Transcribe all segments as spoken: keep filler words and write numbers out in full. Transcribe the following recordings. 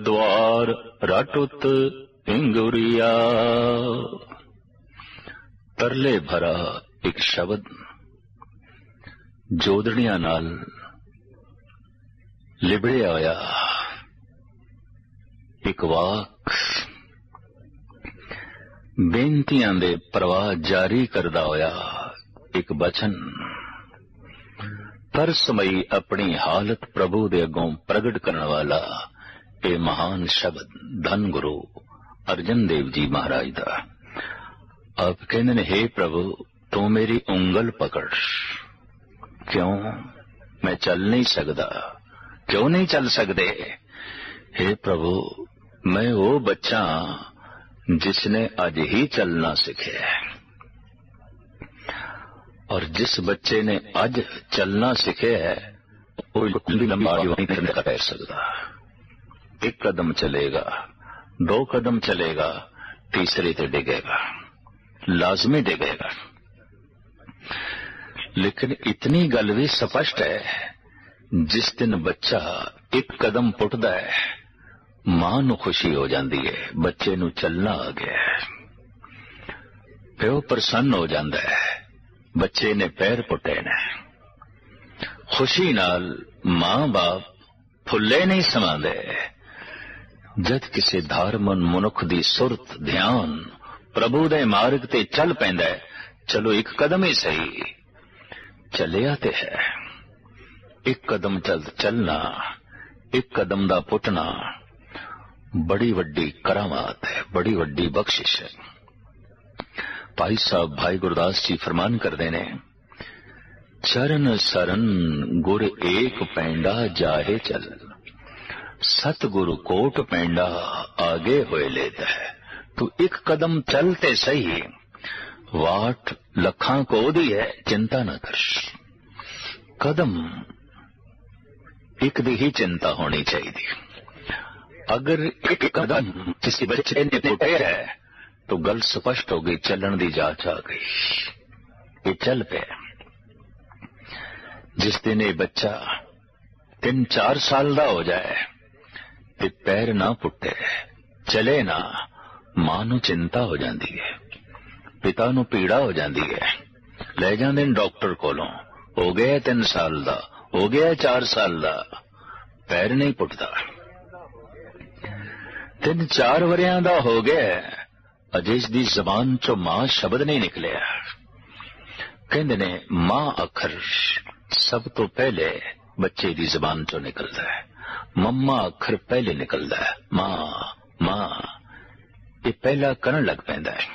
द्वार रटुत पिंगुरिया। तरले भरा एक शब्द जोदड़ियां नाल लिबड़िया होया, एक वाक बेनतियां दे प्रवाह जारी करदा होया, एक बचन तरसमई अपनी हालत प्रभु दे अगों प्रगट करने वाला ये महान शब्द धन गुरु अर्जन देव जी महाराज दा। आप कहते ने, हे प्रभु तू मेरी उंगल पकड़। क्यों मैं चल नहीं सकता? क्यों नहीं चल सकते? हे प्रभु मैं वो बच्चा जिसने आज ही चलना सीखे, और जिस बच्चे ने आज चलना सीखे है वो लंबा नहीं कर सकता। एक कदम चलेगा, दो कदम चलेगा, तीसरे ते डिगेगा, लाजमी डिगेगा। लेकिन इतनी गल भी स्पष्ट है, जिस दिन बच्चा एक कदम पुटदा है मां नूं खुशी हो जाती है, बच्चे नूं चलना आ गया है। प्यो प्रसन्न हो जाता है, बच्चे ने पैर पुटे ने। खुशी नाल मां बाप फुले नहीं समांदे। जद किसी धार्मन मनुख दी सुरत ध्यान प्रभु दे मार्ग ते चल पैंदा है, चलो एक कदम ही सही, चलिया ते है। एक कदम चल चलना, एक कदम दा पुटना बड़ी वड्डी करामात है, बड़ी वड्डी बख्शिश है। भाई साहब भाई गुरदास जी फरमान करते ने, चरण सरन गुर एक पैंडा जाहे चल, सतगुरु कोट पैंडा आगे होए लेता है। तू एक कदम चलते सही, वाट लखा को दी है, चिंता न कर। कदम एक दी ही चिंता होनी चाहिए। अगर एक कदम किसी बच्चे ने पुटे है तो गल स्पष्ट हो गई, चलन दी जांच आ गई, ये चल पे। जिस दिन ये बच्चा तीन चार साल का हो जाए ते पैर ना पुटे, चले ना, मां नूं चिंता हो जाती है, पिता नूं पीड़ा हो जाती है। ले जाते डॉक्टर कोलों, हो गया तीन साल का, हो गया चार साल का, पैर नहीं पुटता। तीन चार वरियां दा हो गया, अजे इसदी जबान चो मां शब्द नहीं निकलिया। कहंदे ने मां अखर सब तो पहले बच्चे दी जबान चो निकलता है, मम्मा अखर पहले निकलता है। मां मां ये पहला करन लग पैंदा है।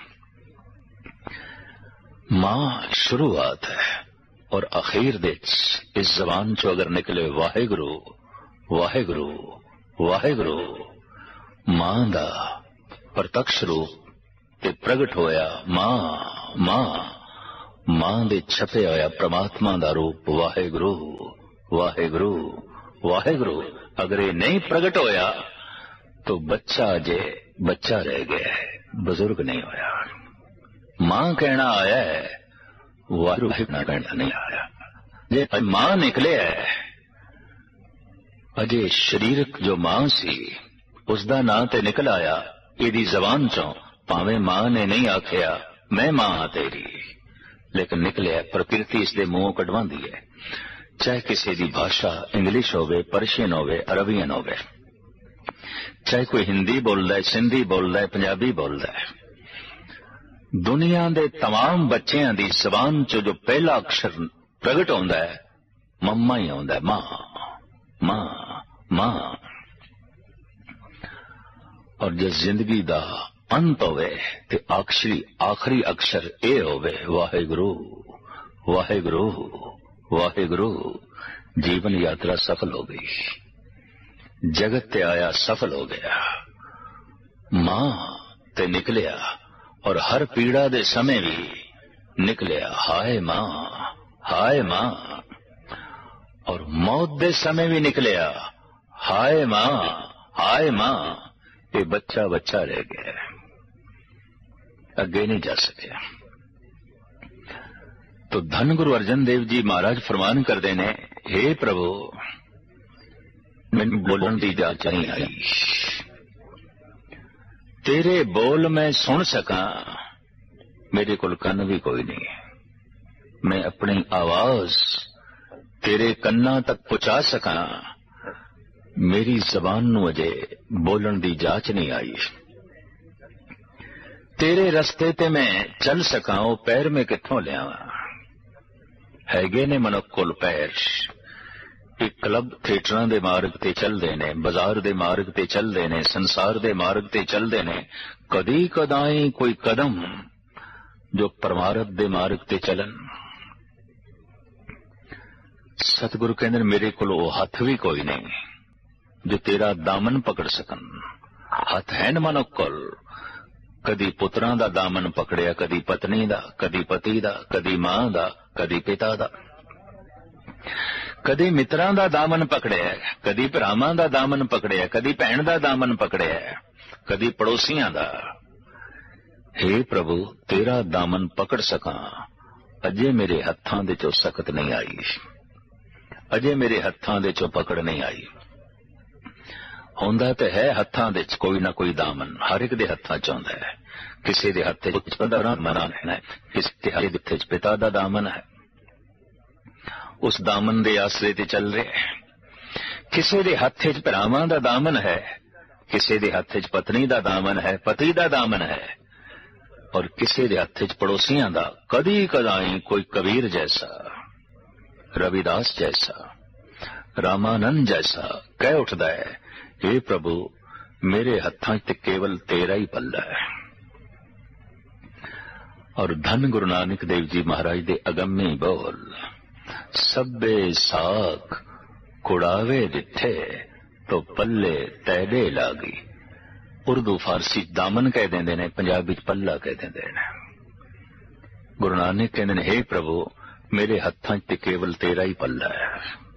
मां शुरुआत है और अखीर दे इस जबान चो अगर निकले वाहेगुरु वाहेगुरु वाहेगुरु, मां दा प्रत्यक्ष रूप ते प्रगट होया मां मां, मां दे छपे होया परमात्मा दा रूप वाहेगुरु वाहेगुरु वाहेगुरु। अगर ये नहीं प्रगट होया तो बच्चा जे बच्चा रह गया है, बुजुर्ग नहीं होया। मां कहना आया है, वाहेगुरु कहना नहीं आया। जे मां निकले है, अजे शरीरक जो मां सी उसदा ना ते निकल आया इदी जबान चो, भावें मां ने नहीं आखिया मैं मां हाँ तेरी, लेकिन निकलिया प्रकृति इसके मुंहों कढवांदी है। चाहे किसी की भाषा इंग्लिश होवे, पर्शियन होवे, अरबियन होवे, चाहे कोई हिंदी बोलता है, सिंधी बोलता है, पंजाबी बोलता है, दुनिया के तमाम बच्चों की जबान चो जो पहला अक्षर प्रगट होता है मम्मा ही होता है। मां मां मां। और जो जिंदगी का अंत होवे ते आखिरी आखिरी अक्षर ए होवे वाहेगुरु वाहेगुरु वाहेगुरु। जीवन यात्रा सफल हो गई, जगत ते आया सफल हो गया। मां ते निकलिया और हर पीड़ा दे समय भी निकलिया हाय मां हाय मां, और मौत दे समय भी निकलिया हाय मां हाय मां। ये बच्चा बच्चा रह गया, अगे नहीं जा सके। तो धन गुरु अर्जन देव जी महाराज फरमान करते ने, हे प्रभु मैनू बोलण दी जाच नहीं आई। तेरे बोल मैं सुन सका, मेरे कोल कन्न भी कोई नहीं। मैं अपनी आवाज तेरे कन्ना तक पहुंचा सका, मेरी जबान नू अजे बोलण दी जाच नहीं आई। तेरे रस्ते ते मैं चल सका, वो पैर में कित्थों लियावां। हैगे ने मनुख कोल पैर, एक क्लब थिएटरां दे मार्ग ते चलदे ने, बाजार दे मार्ग ते चलदे ने, संसार दे मार्ग ते चलदे ने। कदी कदाई कोई कदम जो परमारथ दे मार्ग ते चलन। सतगुरु कहंदे मेरे कोल वो हथ भी कोई नहीं जो तेरा दामन पकड़ सकन। हथ है न मनुख कोल, कदी पुत्रां दा दामन पकड़िया, कदी पत्नी दा, कदी पति दा, कदी मां दा, कदी पिता दा। कदी मित्रां दा दामन पकड़िया, कदी भरावां दा दामन पकड़िया, कदी भैण दा दामन पकड़िया, कदी पड़ोसियां दा। हे प्रभु, तेरा दामन पकड़ सकां, अजे मेरे हत्थां दे चों सकत नहीं आई, अजे मेरे हत्थां दे चों पकड़ नहीं आई। हुंदा ते है हत्थां दे च कोई ना कोई दामन, हर एक दे हत्थां च हुंदा है। किसी दे हत्थे च पुत्तर दा दामन है, किसी दे हत्थे च पिता दा दामन है, उस दामन दे आसरे ते चल रहे। किसी दे हत्थे च भरावां दा दामन है, किसी दे हत्थे च पत्नी दा दामन है, पति दा दामन है, और किसी दे हत्थे च पड़ोसियां दा। कदी कदाई कोई कबीर जैसा, रविदास जैसा, रामानंद जैसा कह उठदा है, हे प्रभु मेरे हत्थां च केवल तेरा ही पल्ला है। और धन गुरु नानक देव जी महाराज दे अगम्मी बोल, सब्बे साख कुड़ावे दिथे तो पल्ले तैडे लागी। उर्दू फारसी दामन कह देंदे ने, पंजाबी च पल्ला कह देंदे ने। गुरु नानक कहंदे ने, हे प्रभु मेरे हत्थां च केवल तेरा ही पल्ला है।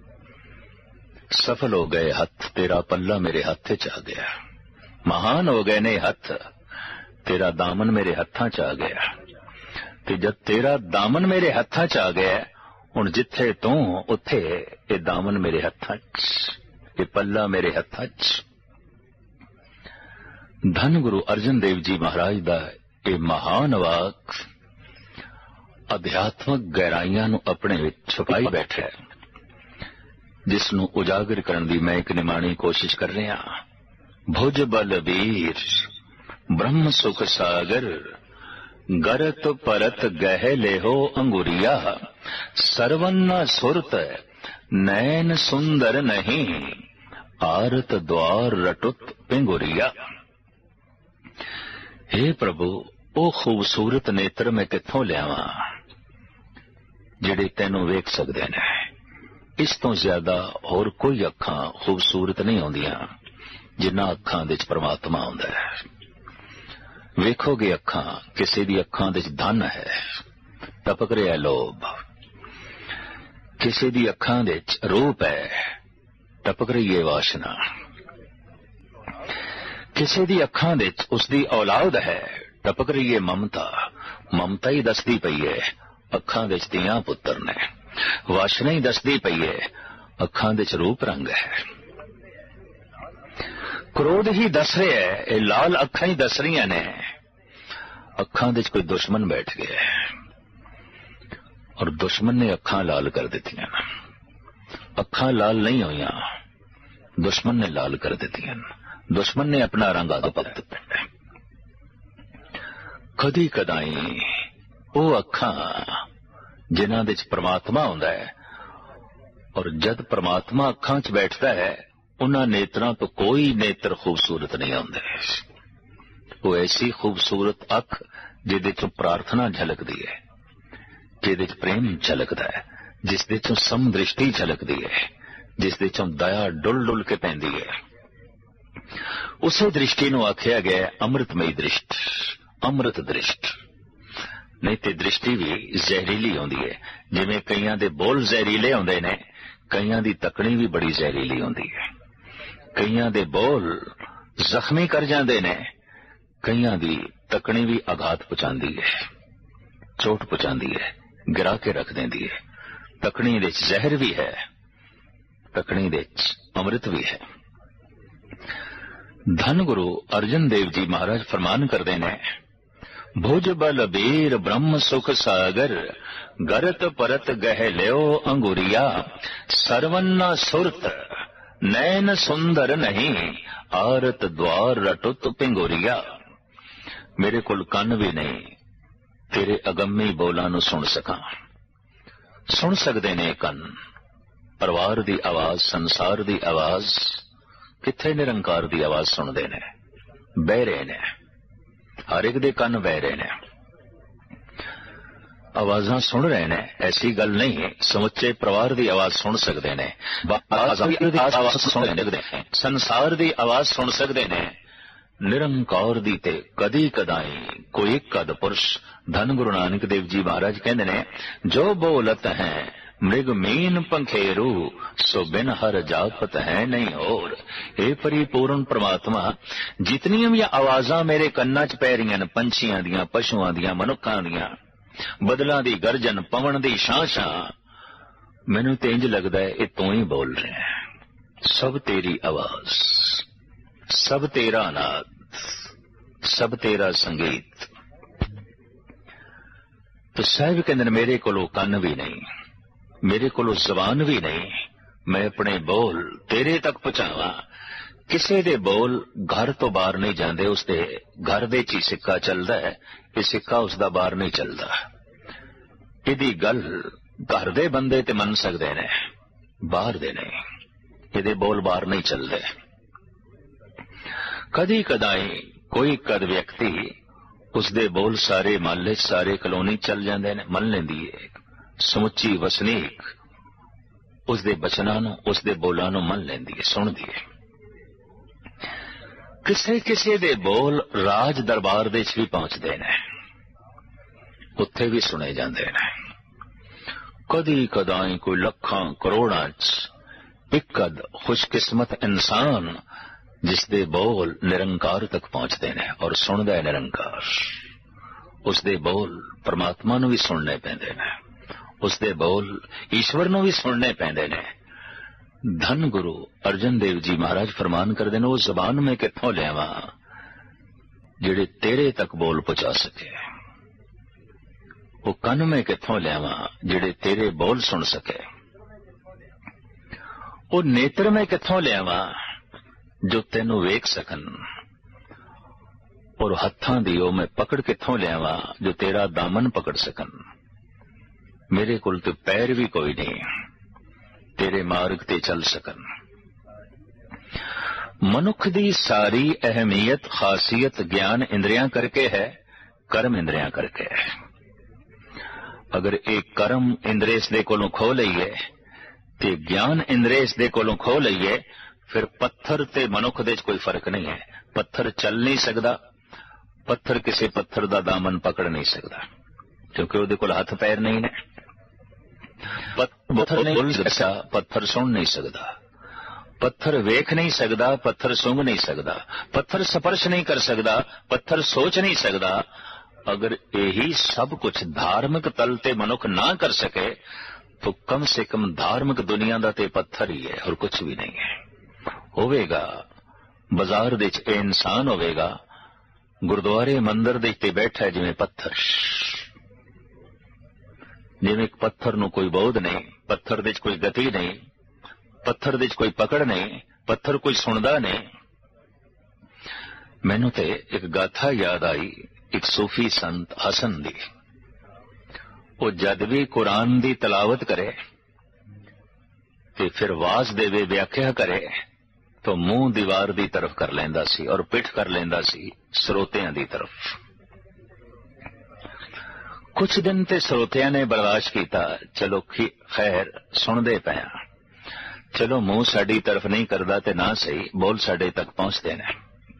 सफल हो गए हथ, तेरा पल्ला मेरे हथ च आ गया। महान हो गए ने हथ, तेरा दामन मेरे हत्थां च आ गया। ते जद तेरा दामन मेरे हत्थां च आ गया, हुण जिथे तू उत्थे ये दामन मेरे हत्थां च, ये पल्ला मेरे हत्थां च। धन गुरु अर्जन देव जी महाराज दा ये महान वाक अध्यात्मक गहराइयां नूं अपने विच छुपाई बैठा है, जिसनूं उजागर करन दी मैं एक निमाणी कोशिश कर रहा। भुज बल वीर ब्रह्म सुख सागर, गरत परत गह लेहो अंगुरिया। सरवन्न सुरत नैन सुंदर नहीं, आरत द्वार रटुत पिंगुरिया। हे प्रभु, ओ खूबसूरत नेत्र मैं कित्थों लियावां जिहड़े तैनूं वेख सकदे ने। इस तो ज्यादा होर कोई अखां खूबसूरत नहीं होंदियां जिन्ना अखां दे च परमात्मा हुंदा है। वेखोगे अखां, किसी दी अखां दे च धन है, टपक रहा लोभ। किसी दी अखां दे च रूप है, टपक रही है वासना। किसी दी अखां दे च उसदी औलाद है, टपक रही है ममता। ममता ही दसदी पई है अखां दे च धीआं पुत्तर ने, वासना ही दसदी पई है अखां दे च रूप रंग है। क्रोध ही दस रहा है, ये लाल अखां ही दस रही ने अखां दे च कोई दुश्मन बैठ गया है, और दुश्मन ने अखां लाल कर दित्तियां। अखां लाल नहीं होईयां, दुश्मन ने लाल कर दित्तियां। दुश्मन ने अपना रंग आग पक दिता। कदी कदाई वो अखां जिन्हां दे च परमात्मा हुंदा है, और जद परमात्मा अखां च बैठता है, उन्हां नेत्रां तो कोई नेत्र खूबसूरत नहीं होंदे। वो ऐसी खूबसूरत अख जिहदे चों प्रार्थना झलकदी है, जिहदे च प्रेम झलकदा है, जिस दे चों समदृष्टि झलकदी है, जिस दे चों दया डुल डुल के पैंदी है। उसे दृष्टि नूं आख्या गया अमृतमयी दृष्ट, अमृत दृष्ट। नहीं तो दृष्टि भी जहरीली होंदी है। जिवें कईयां दे बोल जहरीले होंदे ने, कईयां दी तकनी भी बड़ी जहरीली होंदी है। कईयां दे बोल जख्मी कर जांदे ने, कईयां दी तकनी भी आघात पहुंचांदी है, चोट पहुंचांदी है, गिरा के रख देंदी है। तकनी दे जहर भी है, ਟਕਣੀ ਦੇ ਵਿੱਚ ਅੰਮ੍ਰਿਤ ਵੀ ਹੈ। ਧੰਨ ਗੁਰੂ ਅਰਜਨ ਦੇਵ ਜੀ ਮਹਾਰਾਜ ਫਰਮਾਨ ਕਰਦੇ ਨੇ, ਭੁਜ ਬਲ ਬੀਰ ਬ੍ਰਹਮ ਸੁਖ ਸਾਗਰ, ਗਰਤ ਪਰਤ ਗਹਿ ਲਿਓ ਅੰਗੁਰੀਆ, ਸਰਵਨ ਸੁਰਤ ਨੈਣ ਸੁੰਦਰ ਨਹੀਂ, ਆਰਤ ਦਵਾਰ ਰਟੁਤ ਪਿੰਗੋਰੀਆ। ਮੇਰੇ ਕੋਲ ਕੰਨ ਵੀ ਨਹੀਂ ਤੇਰੇ ਅਗੰਮੀ ਬੋਲਾਂ ਨੂੰ ਸੁਣ ਸਕਾਂ। ਸੁਣ ਸਕਦੇ ਨੇ ਕੰਨ ਪਰਿਵਾਰ ਦੀ ਆਵਾਜ਼, ਸੰਸਾਰ ਦੀ ਆਵਾਜ਼, ਕਿੱਥੇ ਨਿਰੰਕਾਰ ਦੀ ਆਵਾਜ਼ ਸੁਣਦੇ ਨੇ? ਬਹਿਰੇ ਨੇ, ਹਰ ਇੱਕ ਦੇ ਕੰਨ ਬਹਿਰੇ ਨੇ, ਆਵਾਜ਼ਾਂ ਸੁਣ ਰਹੇ ਨੇ। ਐਸੀ ਗੱਲ ਨਹੀਂ ਹੈ, ਸਮੁੱਚੇ ਪਰਿਵਾਰ ਦੀ ਆਵਾਜ਼ ਸੁਣ ਸਕਦੇ ਨੇ, ਸੰਸਾਰ ਦੀ ਆਵਾਜ਼ ਸੁਣ ਸਕਦੇ ਨੇ। ਨਿਰੰਕਾਰ ਦੀ ਤੇ ਕਦੀ ਕਦਾਈ ਕੋਈ ਕਦ ਪੁਰਸ਼। ਧੰਨ ਗੁਰੂ ਨਾਨਕ ਦੇਵ ਜੀ ਮਹਾਰਾਜ ਕਹਿੰਦੇ ਨੇ, ਜੋ ਬੋਲਤ ਹੈ ਮ੍ਰਿਗ ਮੀਨ ਪੰਖੇਰੂ, ਸੋ ਬਿਨ ਹਰ ਜਾਪਤ ਹੈ ਨਹੀਂ ਹੋਰ। ਇਹ ਪਰਿਪੂਰਨ ਪ੍ਰਮਾਤਮਾ, ਜਿਤਨੀਆਂ ਵੀ ਆਵਾਜ਼ਾਂ ਮੇਰੇ ਕੰਨਾਂ 'ਚ ਪੈ ਰਹੀਆਂ ਨੇ, ਪੰਛੀਆਂ ਦੀਆਂ, ਪਸ਼ੂਆਂ ਦੀਆਂ, ਮਨੁੱਖਾਂ ਦੀਆਂ, ਬਦਲਾਂ ਦੀ ਗਰਜਨ, ਪਵਨ ਦੀ ਛਾਂ-ਛਾਂ, ਮੈਨੂੰ ਤੇ ਇੰਜ ਲੱਗਦਾ ਹੈ ਇਹ ਤੂੰ ਹੀ ਬੋਲ ਰਿਹਾ ਹੈ। ਸਭ ਤੇਰੀ ਆਵਾਜ਼, ਸਭ ਤੇਰਾ ਨਾਦ, ਸਭ ਤੇਰਾ ਸੰਗੀਤ। ਤੇ ਸਾਹਿਬ ਕਹਿੰਦੇ ਨੇ, ਮੇਰੇ ਕੋਲੋਂ ਕੰਨ ਵੀ ਨਹੀਂ, ਮੇਰੇ ਕੋਲੋਂ ਜ਼ਬਾਨ ਵੀ ਨਹੀਂ, ਮੈਂ ਆਪਣੇ ਬੋਲ ਤੇਰੇ ਤੱਕ ਪਹੁੰਚਾਵਾਂ। ਕਿਸੇ ਦੇ ਬੋਲ ਘਰ ਤੋਂ ਬਾਹਰ ਨਹੀਂ ਜਾਂਦੇ, ਉਸਦੇ ਘਰ ਦੇ 'ਚ ਹੀ ਸਿੱਕਾ ਚੱਲਦਾ ਹੈ, ਇਹ ਸਿੱਕਾ ਉਸਦਾ ਬਾਹਰ ਨਹੀਂ ਚੱਲਦਾ। ਇਹਦੀ ਗੱਲ ਘਰ ਦੇ ਬੰਦੇ ਤੇ ਮੰਨ ਸਕਦੇ ਨੇ, ਬਾਹਰ ਦੇ ਨਹੀਂ। ਇਹਦੇ ਬੋਲ ਬਾਹਰ ਨਹੀਂ ਚੱਲਦੇ। ਕਦੀ ਕਦਾਈ ਕੋਈ ਕਦ ਵਿਅਕਤੀ, ਉਸਦੇ ਬੋਲ ਸਾਰੇ ਮਹੱਲੇ, ਸਾਰੇ ਕਲੋਨੀ ਚੱਲ ਜਾਂਦੇ ਨੇ, ਮੰਨ ਲੈਂਦੀ ਹੈ। ਸਮੁੱਚੀ ਵਸਨੀਕ ਉਸਦੇ ਬਚਨਾਂ ਨੂੰ, ਉਸਦੇ ਬੋਲਾਂ ਨੂੰ ਮੰਨ ਲੈਂਦੀ ਹੈ, ਸੁਣਦੀ ਹੈ। ਕਿਸੇ ਕਿਸੇ ਦੇ ਬੋਲ ਰਾਜ ਦਰਬਾਰ ਦੇ 'ਚ ਵੀ ਪਹੁੰਚਦੇ ਨੇ, ਉੱਥੇ ਵੀ ਸੁਣੇ ਜਾਂਦੇ ਨੇ। ਕਦੀ ਕਦਾਈ ਕੋਈ ਲੱਖਾਂ ਕਰੋੜਾਂ 'ਚ ਇੱਕ ਅਦ ਖੁਸ਼ਕਿਸਮਤ ਇਨਸਾਨ, ਜਿਸ ਦੇ ਬੋਲ ਨਿਰੰਕਾਰ ਤੱਕ ਪਹੁੰਚਦੇ ਨੇ ਔਰ ਸੁਣਦਾ ਹੈ ਨਿਰੰਕਾਰ। ਉਸਦੇ ਬੋਲ ਪਰਮਾਤਮਾ ਨੂੰ ਵੀ ਸੁਣਨੇ ਪੈਂਦੇ ਨੇ, ਉਸਦੇ ਬੋਲ ਈਸ਼ਵਰ ਨੂੰ ਵੀ ਸੁਣਨੇ ਪੈਂਦੇ ਨੇ। ਧੰਨ ਗੁਰੂ ਅਰਜਨ ਦੇਵ ਜੀ ਮਹਾਰਾਜ ਫਰਮਾਨ ਕਰਦੇ ਨੇ, ਉਹ ਜ਼ਬਾਨ ਮੈਂ ਕਿੱਥੋਂ ਲਿਆਵਾਂ ਜਿਹੜੇ ਤੇਰੇ ਤੱਕ ਬੋਲ ਪਹੁੰਚਾ ਸਕੇ। ਉਹ ਕੰਨ ਮੈਂ ਕਿੱਥੋਂ ਲਿਆਵਾਂ ਜਿਹੜੇ ਤੇਰੇ ਬੋਲ ਸੁਣ ਸਕੇ। ਉਹ ਨੇਤਰ ਮੈਂ ਕਿੱਥੋਂ ਲਿਆਵਾਂ ਜੋ ਤੈਨੂੰ ਵੇਖ ਸਕਣ। ਔਰ ਹੱਥਾਂ ਦੀ ਉਹ ਮੈਂ ਪਕੜ ਕਿੱਥੋਂ ਲਿਆਵਾਂ ਜੋ ਤੇਰਾ ਦਾਮਨ ਪਕੜ ਸਕਣ। ਮੇਰੇ ਕੋਲ ਤੇ ਪੈਰ ਵੀ ਕੋਈ ਨਹੀਂ, ਤੇਰੇ ਮਾਰਗ ਤੇ ਚੱਲ ਸਕਣ। ਮਨੁੱਖ ਦੀ ਸਾਰੀ ਅਹਿਮੀਅਤ, ਖਾਸੀਅਤ ਗਿਆਨ ਇੰਦਰੀਆਂ ਕਰਕੇ ਹੈ, ਕਰਮ ਇੰਦਰੀਆਂ ਕਰਕੇ ਹੈ। ਅਗਰ ਇਹ ਕਰਮ ਇੰਦਰੀ ਇਸ ਦੇ ਕੋਲੋਂ ਖੋ ਲਈਏ ਤੇ ਗਿਆਨ ਇੰਦਰੀ ਇਸ ਦੇ ਕੋਲੋਂ ਖੋ ਲਈਏ, ਫਿਰ ਪੱਥਰ ਤੇ ਮਨੁੱਖ ਦੇ 'ਚ ਕੋਈ ਫਰਕ ਨਹੀਂ ਹੈ। ਪੱਥਰ ਚੱਲ ਨਹੀਂ ਸਕਦਾ, ਪੱਥਰ ਕਿਸੇ ਪੱਥਰ ਦਾ ਦਾਮਨ ਪਕੜ ਨਹੀਂ ਸਕਦਾ, ਕਿਉਂਕਿ ਉਹਦੇ ਕੋਲ ਹੱਥ ਪੈਰ ਨਹੀਂ ਨੇ। ਪੱਥਰ ਨਹੀਂ ਬੋਲ ਸਕਦਾ, ਪੱਥਰ ਸੁਣ ਨਹੀਂ ਸਕਦਾ, ਪੱਥਰ ਵੇਖ ਨਹੀਂ ਸਕਦਾ, ਪੱਥਰ ਸੁੰਘ ਨਹੀਂ ਸਕਦਾ, ਪੱਥਰ ਸਪਰਸ਼ ਨਹੀਂ ਕਰ ਸਕਦਾ, ਪੱਥਰ ਸੋਚ ਨਹੀਂ ਸਕਦਾ। ਅਗਰ ਇਹੀ ਸਭ ਕੁਝ ਧਾਰਮਿਕ ਤਲ ਤੇ ਮਨੁੱਖ ਨਾ ਕਰ ਸਕੇ ਤਾਂ ਕਮ ਸੇ ਕਮ ਧਾਰਮਿਕ ਦੁਨੀਆ ਦਾ ਤੇ ਪੱਥਰ ਹੀ ਹੈ, ਹੋਰ ਕੁਝ ਵੀ ਨਹੀਂ ਹੈ। ਹੋਵੇਗਾ ਬਾਜ਼ਾਰ ਦੇ 'ਚ ਇਹ ਇਨਸਾਨ ਹੋਵੇਗਾ, ਗੁਰਦੁਆਰੇ ਮੰਦਰ ਦੇ ਤੇ ਬੈਠਾ ਜਿਵੇਂ ਪੱਥਰ, ਜਿਵੇਂ ਇੱਕ ਪੱਥਰ ਨੂੰ ਕੋਈ ਬੋਧ ਨਹੀਂ, ਪੱਥਰ ਦੇ 'ਚ ਕੋਈ ਗਤੀ ਨਹੀਂ, ਪੱਥਰ ਦੇ 'ਚ ਕੋਈ ਪਕੜ ਨਹੀਂ, ਪੱਥਰ ਕੋਈ ਸੁਣਦਾ ਨਹੀਂ। ਮੈਨੂੰ ਤੇ ਇੱਕ ਗਾਥਾ ਯਾਦ ਆਈ, ਇੱਕ ਸੂਫੀ ਸੰਤ ਹਸਨ ਦੀ। ਉਹ ਜਦ ਵੀ ਕੁਰਾਨ ਦੀ ਤਲਾਵਤ ਕਰੇ ਤੇ ਫਿਰ ਵਾਜ਼ ਦੇਵੇ, ਵਿਆਖਿਆ ਕਰੇ, ਤਾਂ ਮੂੰਹ ਦੀਵਾਰ ਦੀ ਤਰਫ ਕਰ ਲੈਂਦਾ ਸੀ ਔਰ ਪਿੱਠ ਕਰ ਲੈਂਦਾ ਸੀ ਸਰੋਤਿਆਂ ਦੀ ਤਰਫ। ਕੁਝ ਦਿਨ ਤੇ ਸਰੋਤਿਆਂ ਨੇ ਬਰਦਾਸ਼ਤ ਕੀਤਾ, ਚਲੋ ਖੈਰ ਸੁਣਦੇ ਪਏ, ਚਲੋ ਮੂੰਹ ਸਾਡੀ ਤਰਫ ਨਹੀਂ ਕਰਦਾ ਤੇ ਨਾ ਸਹੀ, ਬੋਲ ਸਾਡੇ ਤੱਕ ਪਹੁੰਚਦੇ ਨੇ।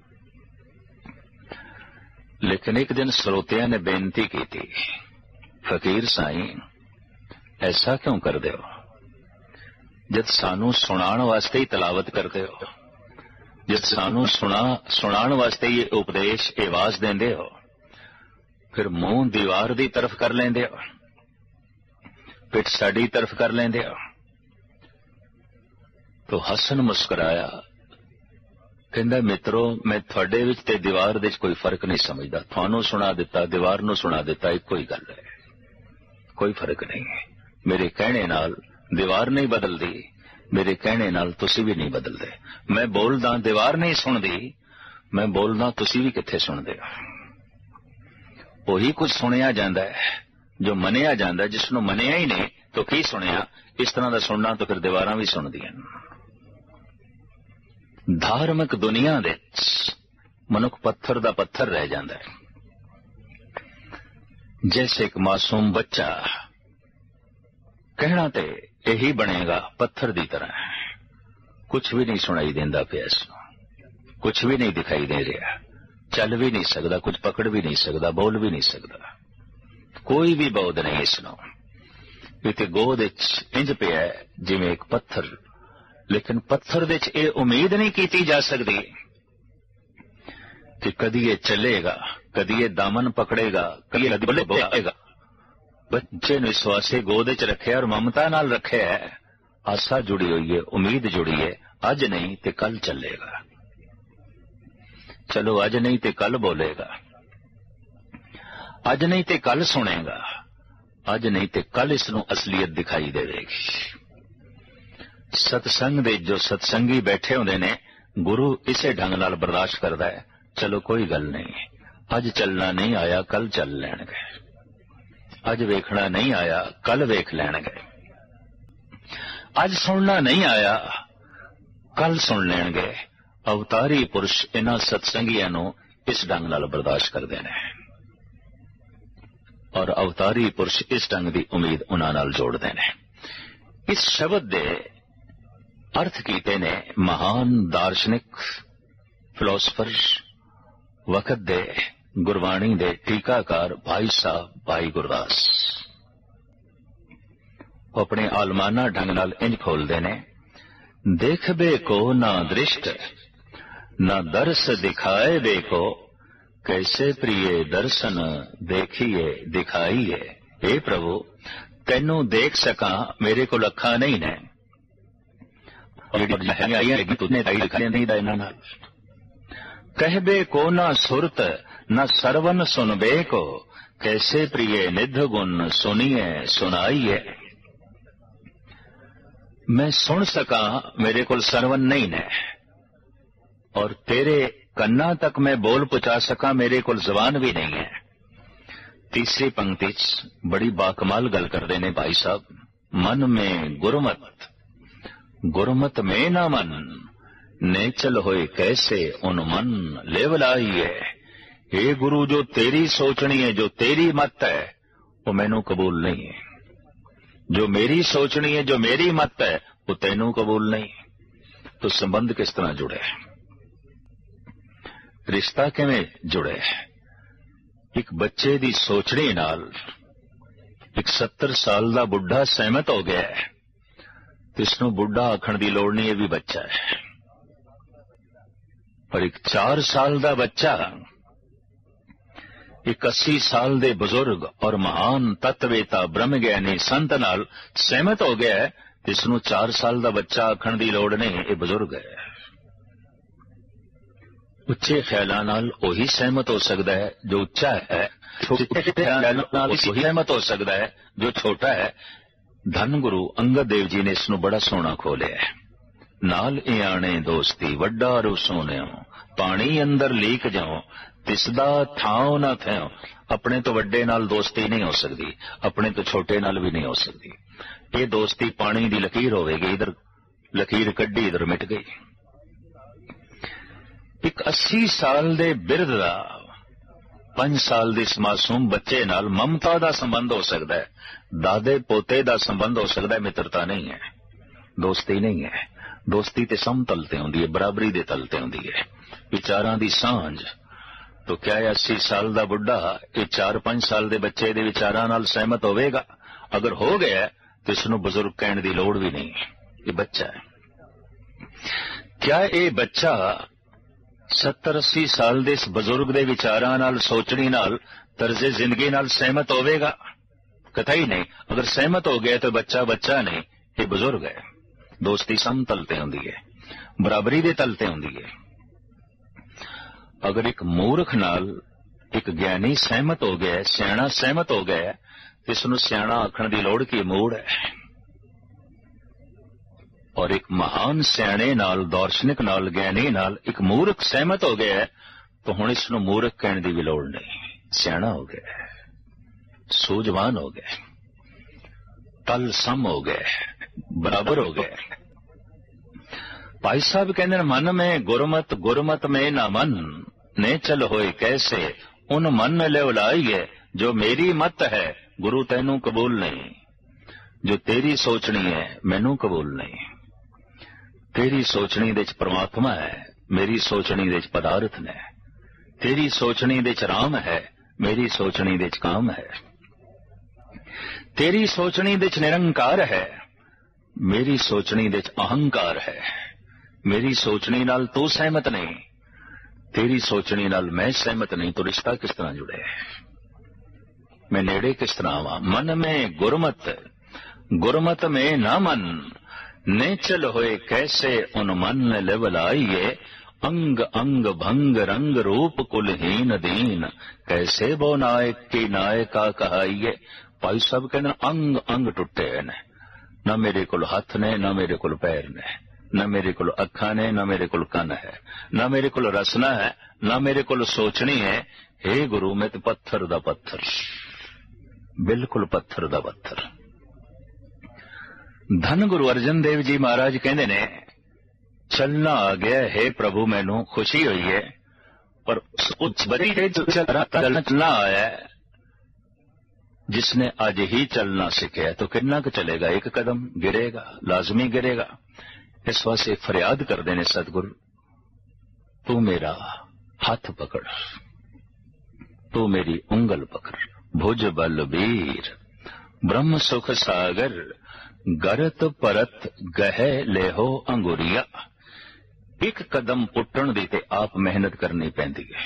ਲੇਕਿਨ ਇੱਕ ਦਿਨ ਸਰੋਤਿਆਂ ਨੇ ਬੇਨਤੀ ਕੀਤੀ, ਫਕੀਰ ਸਾਈਂ ਐਸਾ ਕਿਉਂ ਕਰਦੇ ਹੋ? ਜਦ ਸਾਨੂੰ ਸੁਣਾਉਣ ਵਾਸਤੇ ਹੀ ਤਲਾਵਤ ਕਰਦੇ ਹੋ, ਜਦ ਸਾਨੂੰ ਸੁਣਾ ਸੁਣਾਉਣ ਵਾਸਤੇ ਹੀ ਉਪਦੇਸ਼ ਇਹ ਆਵਾਜ਼ ਦਿੰਦੇ ਹੋ, ਫਿਰ ਮੂੰਹ ਦੀਵਾਰ ਦੀ ਤਰਫ ਕਰ ਲੈਂਦੇ ਹੋ, ਪਿੱਠ ਸਾਡੀ ਤਰਫ ਕਰ ਲੈਂਦੇ ਹੋ। तो हसन मुस्कुराया, कहंदा मित्रों मैं तुहाडे विच ते दीवार दे कोई फर्क नहीं समझदा, तुहानू सुना दिता दीवार नू सुना दिता इक्को ही गल है, कोई फर्क नहीं है। मेरे कहने नाल दीवार नहीं बदलदी, मेरे कहने नाल तुसी भी नहीं बदलदे। मैं बोलदा दीवार नहीं सुनदी, मैं बोलदा तुसी भी कित्थे सुनदे हो। ओही कुछ सुनिया जांदा है जो मनिया जांदा, जिसनू मनिया ही नहीं तो की सुनिया। इस तरह का सुनना तो फिर दीवारां भी सुनदियां। धार्मिक दुनिया दे मनुख पत्थर दा पत्थर रह जांदा है, जैसे एक मासूम बच्चा कहना ते यही बनेगा पत्थर दी तरह, कुछ भी नहीं सुनाई देंदा पिया, कुछ भी नहीं दिखाई दे रहा, चल भी नहीं सकता, कुछ पकड़ भी नहीं सकता, बोल भी नहीं सकता, कोई भी बौध नहीं इसनों। इते गोद इंज पिया जिवें एक पत्थर, लेकिन पत्थर दे च यह उम्मीद नहीं की जा सकती कि कदी ये चलेगा, कदी ये दामन पकड़ेगा, कदी ये बल्ले बोएगा। बच्चे ने इस वास्ते गोद च रखे और ममता नाल रखे है, आशा जुड़ी हुई है, उम्मीद जुड़ी है, अज नहीं ते कल चलेगा। चलो अज नहीं ते कल बोलेगा, अज नहीं ते कल सुनेगा, अज नहीं ते कल इसनू असलियत दिखाई देगी। सतसंग दे जो सतसंगी बैठे होंदे ने, गुरु इसे ढंग नाल बर्दाश्त करदा है। चलो कोई गल नहीं, अज चलना नहीं आया कल चल लैणगे, अज वेखना नहीं आया कल वेख लैणगे, अज सुनना नहीं आया कल सुन लैणगे। अवतारी पुरुष इन्हां सतसंगियां नू इस ढंग नाल बर्दाश्त करदे ने और अवतारी पुरुष इस ढंग की उम्मीद उन्हां नाल जोड़दे ने। इस शब्द दे अर्थ कीते ने महान दार्शनिक फिलोसफर वक्त दे गुरबाणी दे टीकाकार भाई साहब भाई गुरदास। अपने आलमाना ढंग नाल इंज खोलदे ने, देखबे को ना दृष्ट ना दर्श दिखाए देखो, कैसे प्रिय दर्शन देखिए दिखाइए। हे प्रभु तेनू देख सका मेरे को अखा नहीं ने, कहबे को ना सुरत न सरवन सुनबे को, कैसे प्रिय निध गुण सुनिए सुनाइए। मैं सुन सका मेरे को सरवन नहीं ने, और तेरे कन्ना तक मैं बोल पहुंचा सका मेरे को जबान भी नहीं है। तीसरी पंक्ति बड़ी बाकमाल गल करते ने भाई साहब, मन में गुरमत गुरमत में ना मन, नेचल होए कैसे उन मन लेवलाइए। हे गुरु जो तेरी सोचनी है, जो तेरी मत है, वो मैनू कबूल नहीं है। जो मेरी सोचनी है, जो मेरी मत है, वो तेनू कबूल नहीं। तो संबंध किस तरह जुड़े, रिश्ता किवें जुड़े। एक बच्चे दी सोचनी नाल एक सत्तर साल दा बुढ़ा सहमत हो गया है, तो इसनू बुढ़ा आखण दी लोड़ नहीं, ये भी बच्चा है। पर एक चार साल दा बच्चा एक अस्सी साल दे बुजुर्ग और महान तत्ववेता ब्रह्म ज्ञानी संत नाल सहमत हो गया है, इसनू चार साल दा बच्चा आखण दी लोड़ नहीं, ये बुजुर्ग है। उच्चे ख्यालां नाल ओही सहमत हो सकता है जो उच्चा है, छोटे ख्यालां नाल ओही सहमत हो सकता है जो छोटा है। धन गुरु अंगद देव जी ने इसनू बड़ा सोहना खोलिया है। नाल इयाणे दोस्ती वड्डा रू सोनियो, पानी अंदर लीक जाओ तिसदा थाओ ना थयो। अपने तो वड्डे नाल दोस्ती नहीं हो सकती, अपने तो छोटे नाल भी नहीं हो सकती। ये दोस्ती पानी दी लकीर होवेगी, इधर लकीर कड्डी इधर मिट गई। एक अस्सी साल दे बिरध दा पांच साल दे मासूम बच्चे नाल ममता दा संबंध हो सकता है, दादे पोते दा संबंध हो सकता है, मित्रता नहीं है, दोस्ती नहीं है। दोस्ती ते समतल ते हुंदी है, बराबरी दे तल ते हुंदी है, विचारां दी सांझ। तो क्या है अस्सी साल दा बुढ़ा ये चार पांच साल दे बच्चे दे विचारां नाल सहमत होवेगा? अगर हो गया तो इसनू बुजुर्ग कहने दी लोड़ भी नहीं, ये बच्चा है। क्या ये बच्चा सत्तर अस्सी साल दे इस बुजुर्ग दे विचारां नाल सोचनी नाल तर्जे जिंदगी नाल सहमत होवेगा? कतई नहीं। अगर सहमत हो गया तो बच्चा बच्चा नहीं, ये बुजुर्ग है। ਦੋਸਤੀ ਸਮਤਲ ਤੇ ਹੁੰਦੀ ਹੈ, ਬਰਾਬਰੀ ਦੇ ਤਲ ਤੇ ਹੁੰਦੀ ਹੈ। ਅਗਰ ਇੱਕ ਮੂਰਖ ਨਾਲ ਇੱਕ ਗਿਆਨੀ ਸਹਿਮਤ ਹੋ ਗਿਆ, ਸਿਆਣਾ ਸਹਿਮਤ ਹੋ ਗਿਆ, ਇਸ ਨੂੰ ਸਿਆਣਾ ਆਖਣ ਦੀ ਲੋੜ ਕੀ, ਮੂੜ ਹੈ। ਔਰ ਇੱਕ ਮਹਾਨ ਸਿਆਣੇ ਨਾਲ, ਦਾਰਸ਼ਨਿਕ ਨਾਲ, ਗਿਆਨੀ ਨਾਲ ਇੱਕ ਮੂਰਖ ਸਹਿਮਤ ਹੋ ਗਿਆ ਤਾਂ ਹੁਣ ਇਸ ਨੂੰ ਮੂਰਖ ਕਹਿਣ ਦੀ ਵੀ ਲੋੜ ਨਹੀਂ, ਸਿਆਣਾ ਹੋ ਗਿਆ, ਸੂਝਵਾਨ ਹੋ ਗਿਆ, ਤਲ ਸਮ ਹੋ ਗਏ, ਬਰਾਬਰ ਹੋ ਗਏ। ਭਾਈ ਸਾਹਿਬ ਕਹਿੰਦੇ ਨੇ, ਮਨ ਮੈਂ ਗੁਰਮਤ ਗੁਰਮਤ ਮੈਂ ਨਾ ਮਨ ਨੇ ਚਲ ਹੋਏ ਕੈਸੇ, ਉਨ ਮਨ ਲੈ ਉਲਾਈਏ ਜੋ ਮੇਰੀ ਮਤ ਹੈ ਗੁਰੂ ਤੈਨੂੰ ਕਬੂਲ ਨਹੀਂ। ਜੋ ਤੇਰੀ ਸੋਚਣੀ ਹੈ ਮੈਨੂੰ ਕਬੂਲ ਨਹੀਂ। ਤੇਰੀ ਸੋਚਣੀ ਦੇ ਚ ਪਰਮਾਤਮਾ ਹੈ, ਮੇਰੀ ਸੋਚਣੀ ਦੇ ਚ ਪਦਾਰਥ ਨੇ। ਤੇਰੀ ਸੋਚਣੀ ਦੇ ਚ ਰਾਮ ਹੈ, ਮੇਰੀ ਸੋਚਣੀ ਦੇ ਚ ਕਾਮ ਹੈ। ਤੇਰੀ ਸੋਚਣੀ ਦੇ ਚ ਨਿਰੰਕਾਰ ਹੈ, ਮੇਰੀ ਸੋਚਣੀ ਦੇ ਚ ਅਹੰਕਾਰ ਹੈ। ਮੇਰੀ ਸੋਚਣੀ ਨਾਲ ਤੂੰ ਸਹਿਮਤ ਨਹੀਂ, ਤੇਰੀ ਸੋਚਣੀ ਨਾਲ ਮੈਂ ਸਹਿਮਤ ਨਹੀਂ, तो रिश्ता किस तरह जुड़े, मैं नेड़े किस तरह आवा। मन में गुरमत गुरमत में ना मन ने चल होए कैसे, उन मन लेवलाइए अंग अंग भंग रंग रूप कुलहीन दीन, कैसे वो नायक की नायका कहाइए। भाई साहब कहते अंग अंग टुटे ने, ना मेरे कोल हथ ने, ना मेरे कोल पैर ने, ना मेरे कोल अखा ने, ना मेरे कोल कन है, ना मेरे कोल रसना है, ना मेरे कोल सोचनी है। हे गुरु मैं तो पत्थर दा पत्थर, बिल्कुल पत्थर दा पत्थर। धन गुरु अर्जन देव जी महाराज कहते ने, चलना आ गया हे प्रभु मैनू खुशी हुई है, पर उस बड़ी चलना आया है जिसने आज ही चलना सीखा तो कितना क चलेगा, एक कदम गिरेगा, लाजमी गिरेगा। इस वास्ते फरियाद करते ने सतगुरु, तू मेरा हाथ पकड़, तू मेरी उंगल पकड़, भुज बल वीर ब्रह्म सुख सागर, गरत परत गहे लेहो अंगुरिया। एक कदम पुट्टण दी ते आप मेहनत करनी पैंदी है,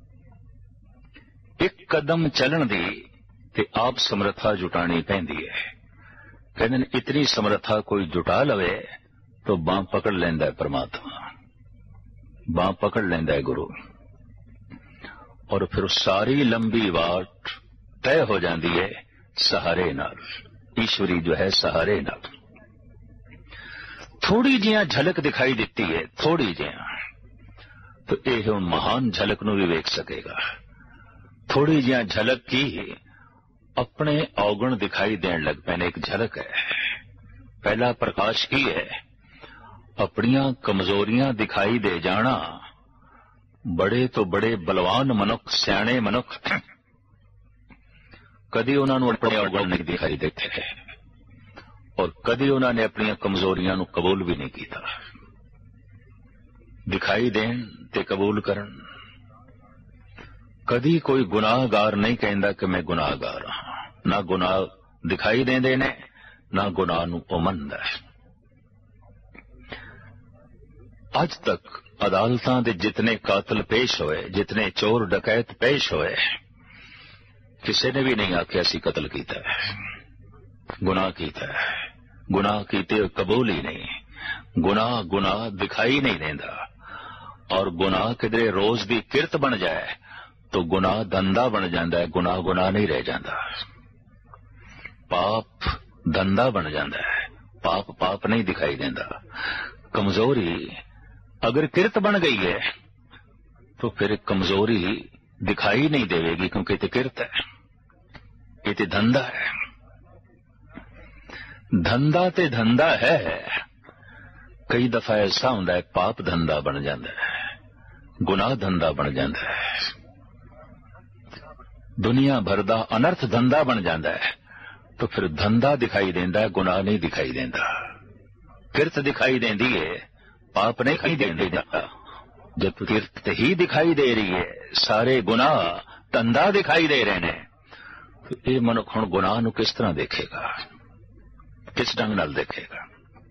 एक कदम चलन दी ते आप समर्था जुटानी पैंदी है। कहते ने इतनी समर्था कोई जुटा लवे तो बांह पकड़ लेंदा है परमात्मा, बांह पकड़ लेंदा है गुरु, और फिर सारी लंबी वाट तय हो जाती है सहारे नाल, ईश्वरी जो है सहारे नाल। थोड़ी जिहा झलक दिखाई देती है, थोड़ी जिहा, तो यह हुण महान झलक नूं भी वेख सकेगा। थोड़ी जिहा झलक की अपने औगण दिखाई देण लग पैने, एक झलक है। पहला प्रकाश की है, अपनियां कमजोरियां दिखाई दे जाना। बड़े तो बड़े बलवान मनुख, सियाणे मनुख कदी उन्होंने अपने औगण नहीं दिखाई देते है, और कदी उन्होंने अपनी कमजोरियां नूं कबूल भी नहीं किया। दिखाई देन ते कबूल करन। कदी कोई गुनाहगार नहीं कहता कि मैं गुनाहगार हाँ, ना गुनाह दिखाई देंदे ने, ना गुनाह नूं ओ मनदा है। अज तक अदालतां दे जितने कातल पेश होए, जितने चोर डकैत पेश होए, किसी ने भी नहीं आख्या सी कतल कीता है, गुनाह कीता है। गुनाह कीते कबूल ही नहीं। गुनाह गुनाह दिखाई नहीं देता, और गुनाह किधरे रोज दी किरत बन जाए तो गुनाह धंधा बन जाता है, गुनाह गुनाह नहीं रह जाता। पाप धंधा बन जाता है, पाप पाप नहीं दिखाई देता। कमजोरी अगर किरत बन गई है तो फिर कमजोरी दिखाई नहीं देगी, क्योंकि ये किरत है, ये धंधा है। धंधा ते धंधा है। कई दफा ऐसा होता है पाप धंधा बन जाता है, गुनाह धंधा बन जाता है, दुनिया भर दा अनर्थ धंधा बन जाता है। तो फिर धंधा दिखाई देता है, गुनाह नहीं दिखाई देता। किरत दिखाई देती है, पाप नहीं दिखाई देता। जब किरत ही दिखाई दे रही है, सारे गुनाह धंधा दिखाई दे रहे हैं, तो ये मनुख हुण गुनाह नूं किस तरह देखेगा, किस ढंग नाल देखेगा।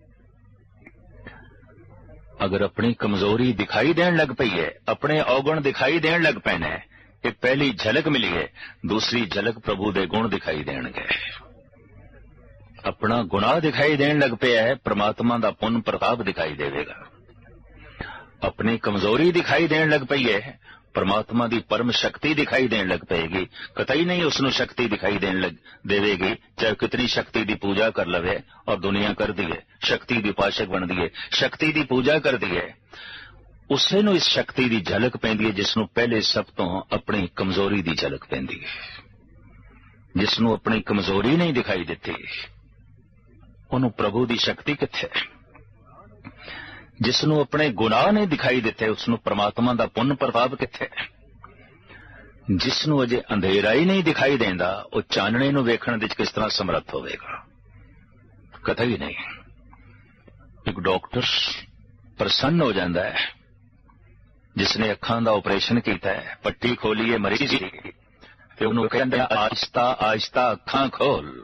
अगर अपनी कमजोरी दिखाई देन लग पई है, अपने औगण दिखाई देन लग पैने, ये पहली झलक मिली है, दूसरी झलक प्रभु दे गुण दिखाई देणगे। अपना गुनाह दिखाई देने लग पिया है, परमात्मा दा पुण्य प्रताप दिखाई देवेगा। अपनी कमजोरी दिखाई देने लग पई है, परमात्मा दी परम शक्ति दिखाई देने लग पेगी। कतई नहीं उसनों शक्ति दिखाई देने लग देवेगी, चाहे कितनी शक्ति दी पूजा कर लवे और दुनिया कर दी है, शक्ति दी उपासक बन दी है, शक्ति दी पूजा कर दी है, उसे नूं इस शक्ति दी झलक पैंदी है जिसनों पहले सब तो अपनी कमजोरी दी झलक पैंदी है। जिसनों अपनी कमजोरी नहीं दिखाई देती उन्हों प्रभु दी शक्ति किथे। जिसनों अपने गुनाह नहीं दिखाई देते उसनों परमात्मा दा पुण्य प्रताप किथे। जिसनों अजे अंधेरा ही नहीं दिखाई देंदा वो चानणे नूं वेखण विच किस तरह समर्थ होवेगा, कतई नहीं। एक डॉक्टर प्रसन्न हो जाता है जिसने अखां दा ऑपरेशन किया है, पट्टी खोली है मरीज की, ते उहनूं कहंदे आहिस्ता आहिस्ता अखां खोल।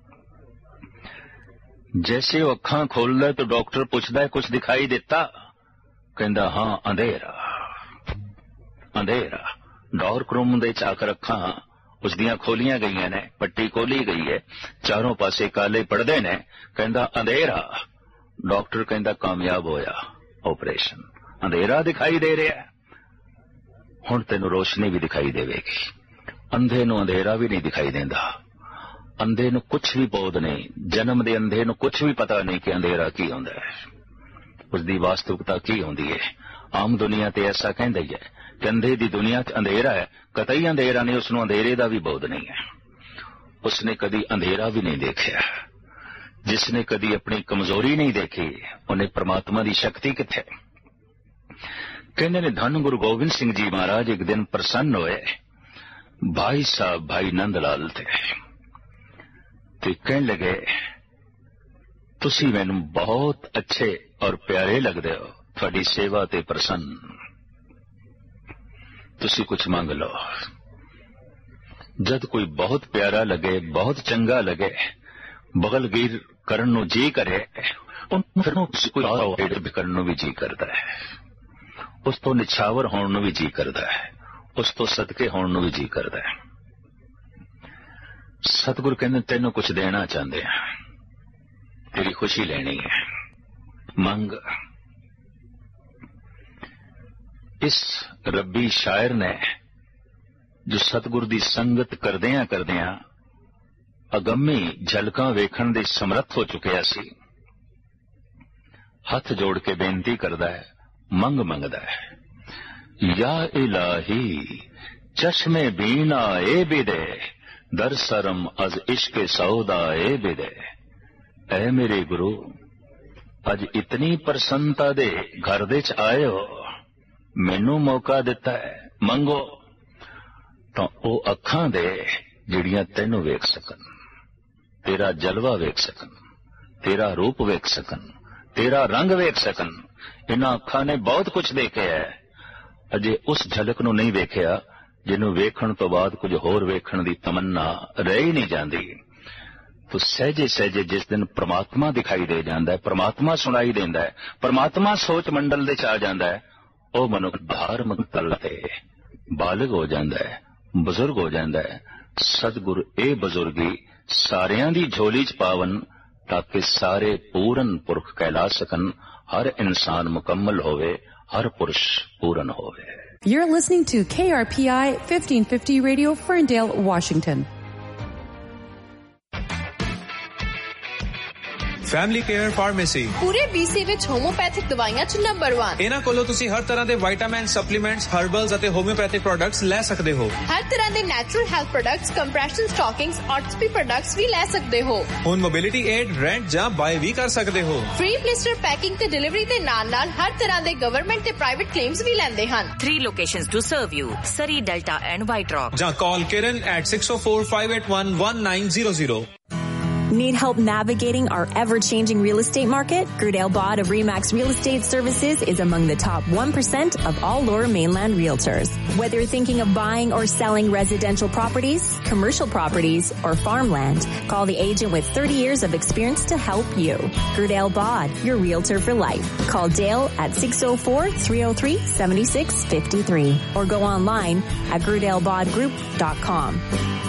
जैसे वो अखां खोलदा तो डॉक्टर पूछदा है कुछ दिखाई देता, कहंदा हाँ अंधेरा अंधेरा। डार्क रूम दे चाकर अखां उसदियां खोलियां गईयां ने, पट्टी खोली गई है, चारों पासे काले पड़दे ने, कहंदा अंधेरा। डॉक्टर कहंदा कामयाब होया ऑपरेशन, अंधेरा दिखाई दे रहा है, हुण तैनूं रोशनी भी दिखाई देवेगी। अंधे नूं अंधेरा भी नहीं दिखाई देंदा, अंधे नूं कुछ भी बोध नहीं, जन्म दे अंधे नूं कुछ भी पता नहीं कि अंधेरा की हुंदा है, उसदी वास्तविकता की हुंदी है। आम दुनिया ते ऐसा कहंदा ही है कि अंधे दी दुनिया च अंधेरा है, कतई अंधेरा नहीं, उसनूं अंधेरे दा भी बोध नहीं है। उसने कदी अंधेरा भी नहीं देखा। जिसने कदी अपनी कमजोरी नहीं देखी उन्हें परमात्मा दी शक्ति किथे। कहने ने धन गुरु गोबिंद सिंह जी महाराज एक दिन प्रसन्न होए, भाई साहब भाई नंद लाल थे, ते कहन लगे तुसी मैनूं बहुत अच्छे और प्यारे लगदे हो, थोड़ी सेवा ते प्रसन्न, तुसी कुछ मंग लो। जद कोई बहुत प्यारा लगे, बहुत चंगा लगे, बगलगीर करन नूं जी करे, फिर कोई करन नूं भी जी करता है, उस तो निछावर होण नूं भी जी करता है, उस तो सदके होण नूं भी जी करता है। सतगुरु कहंदे तैनूं कुछ देना चाहते हैं, तेरी खुशी लेनी है, मंग। इस रब्बी शायर ने जो सतगुरु दी संगत करदियां करदियां अगम्मी झलकां वेखण दे समर्थ हो चुकिया सी, हथ जोड़ के बेनती करदा है, मंग मंगदा है। या इलाही चश्मे बीना ए बिदे, दर सरम अज इश्क सौदा ए बिदे। ऐ मेरे गुरु अज इतनी प्रसन्नता दे घर दे च आए हो, मैनू मौका दिता है, मंगो। तो ओ अखां दे जिहड़ियां तैनू वेख सकन, तेरा जलवा वेख सकन, तेरा रूप वेख सकन, तेरा रंग वेख सकन। इन्हां अखां ने बहुत कुछ देखा है, अजे उस झलक नूं नहीं वेखिया जिन्हों वेखण तो बाद कुछ होर वेखण दी तमन्ना रह ही नहीं जाती। तो सहजे सहजे जिस दिन परमात्मा दिखाई दे जाता है, परमात्मा सुनाई देंदा है, परमात्मा सोच मंडल दे च आ जाता है, ओ मनुख धार्मिक तल ते बालग हो जाता है, बुजुर्ग हो जाता है। सतगुरु ए बुजुर्गी सारियां दी झोली च पावन, ताकि सारे पूरन पुरख कहला सकन, हर इंसान मुकम्मल होवे, हर पुरुष पूरन होवे। You're listening to K R P I fifteen fifty Radio, Ferndale, Washington. Family care pharmacy पूरे बीसी विच होम्योपैथिक दवाइयां च नंबर वन। इन्हां कोलों तुसी हर तरह दे विटामिन, सप्लीमेंट्स, हर्बल्स ਅਤੇ होम्योपैथिक प्रोडक्ट्स ਲੈ ਸਕਦੇ ਹੋ। हर तरह ਦੇ natural health products, compression stockings, ऑर्थोपी products भी ਲੈ ਸਕਦੇ ਹੋ। ਹੁਣ ਮੋਬਿਲਿਟੀ ਏਡ, ਰੈਂਟ ਜਾਂ ਬਾਏ ਵੀ ਕਰ ਸਕਦੇ ਹੋ। ਫ੍ਰੀ ਪਲਿਸਟਰ ਪੈਕਿੰਗ ਤੇ ਡਿਲੀਵਰੀ ਦੇ ਨਾਲ ਨਾਲ ਹਰ ਤਰ੍ਹਾਂ ਦੇ ਗਵਰਨਮੈਂਟ ਤੇ ਪ੍ਰਾਈਵੇਟ ਕਲੇਮਸ ਵੀ ਲੈਂਦੇ ਹਨ। Three locations to serve you: Surrey, Delta and White Rock. ਜਾਂ call Kiran at six oh four, five eight one, one nine zero zero. Need help navigating our ever-changing real estate market? Grudale Bod of Remax Real Estate Services is among the top one percent of all Lower Mainland realtors. Whether you're thinking of buying or selling residential properties, commercial properties, or farmland, call the agent with thirty years of experience to help you. Grudale Bod, your realtor for life. Call Dale at six oh four, three oh three, seven six five three or go online at grudale bod group dot com.